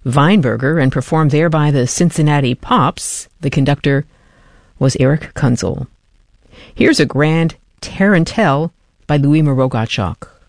Weinberger and performed there by the Cincinnati Pops. The conductor was Eric Kunzel. Here's a grand tarantelle by Louis Moreau Gottschalk.